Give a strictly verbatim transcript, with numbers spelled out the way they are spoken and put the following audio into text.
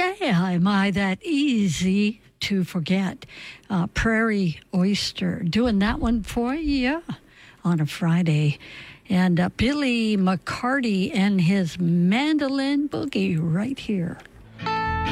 Say, am I that easy to forget? Uh, Prairie Oyster, doing that one for you on a Friday. And uh, Billy McCarty and his Mandolin Boogie right here.